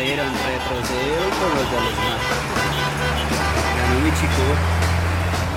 Era un retroceso, pero ya los mata. Ganó mi chico.